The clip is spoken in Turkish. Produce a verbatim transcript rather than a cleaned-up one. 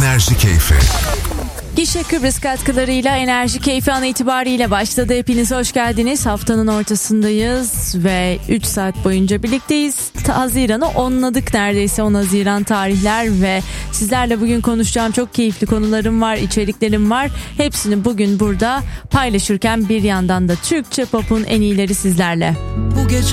Enerji Keyfi. Gişe Kıbrıs katkılarıyla Enerji Keyfi an itibariyle başladı. Hepiniz hoş geldiniz. Haftanın ortasındayız ve üç saat boyunca birlikteyiz. Haziran'ı onladık neredeyse, on Haziran tarihler ve sizlerle bugün konuşacağım çok keyifli konularım var, içeriklerim var. Hepsini bugün burada paylaşırken bir yandan da Türkçe pop'un en iyileri sizlerle. Bu gece